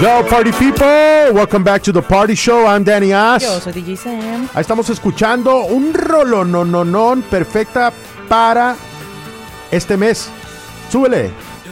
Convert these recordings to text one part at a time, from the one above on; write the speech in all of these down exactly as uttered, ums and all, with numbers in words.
Yo, party people, welcome back to the party show. I'm Danny Ass. Yo soy D J Sam. Ahí estamos escuchando un rolo no no no perfecta para este mes. Súbele.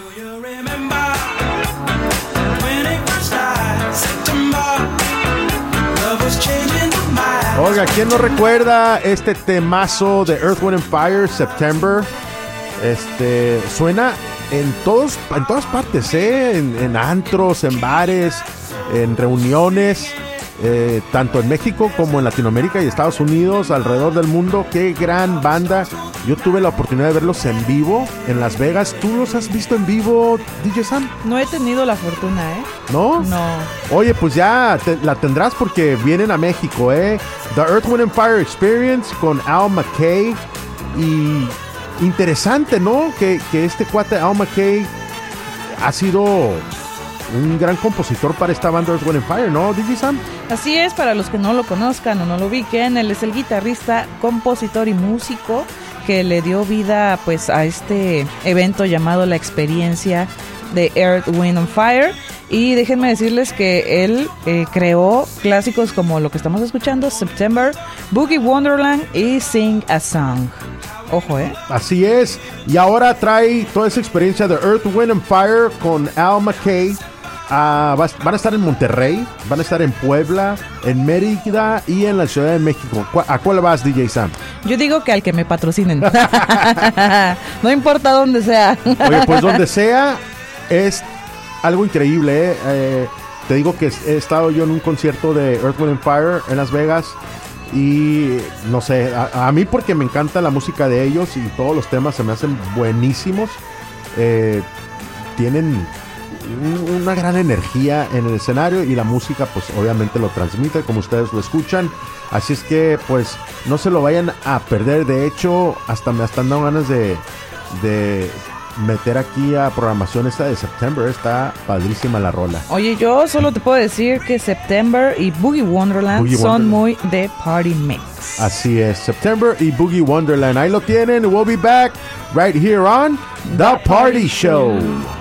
Oiga, ¿quién no recuerda este temazo de Earth, Wind and Fire, September? Este suena en todos, en todas partes, ¿eh? En, en antros, en bares, en reuniones, eh, tanto en México como en Latinoamérica y Estados Unidos, alrededor del mundo. Qué gran banda. Yo tuve la oportunidad de verlos en vivo en Las Vegas. ¿Tú los has visto en vivo, D J Sam? No he tenido la fortuna, ¿eh? ¿No? No. Oye, pues ya te, la tendrás porque vienen a México, ¿eh? The Earth, Wind and Fire Experience con Al McKay. Y interesante, ¿no? Que, que este cuate Al McKay ha sido un gran compositor para esta banda Earth, Wind and Fire, ¿no, D J Sam? Así es, para los que no lo conozcan o no lo ubiquen, él es el guitarrista, compositor y músico que le dio vida pues a este evento llamado La Experiencia de Earth, Wind and Fire. Y déjenme decirles que él eh, creó clásicos como lo que estamos escuchando, September, Boogie Wonderland y Sing a Song. Ojo, ¿eh? Así es. Y ahora trae toda esa experiencia de Earth, Wind and Fire con Al McKay. Uh, va, van a estar en Monterrey, van a estar en Puebla, en Mérida y en la Ciudad de México. ¿A cuál vas, D J Sam? Yo digo que al que me patrocinen. No importa dónde sea. Oye, pues donde sea es algo increíble, ¿eh? Eh, te digo que he estado yo en un concierto de Earth, Wind and Fire en Las Vegas y no sé, a, a mí porque me encanta la música de ellos y todos los temas se me hacen buenísimos. Eh, tienen una gran energía en el escenario y la música pues obviamente lo transmite como ustedes lo escuchan, así es que pues no se lo vayan a perder. De hecho hasta me están dando ganas de, de meter aquí a programación esta de September. Está padrísima la rola. Oye, yo solo te puedo decir que September y Boogie Wonderland Boogie son Wonderland. Muy de party mix. Así es, September y Boogie Wonderland, ahí lo tienen. We'll be back right here on The Party Show.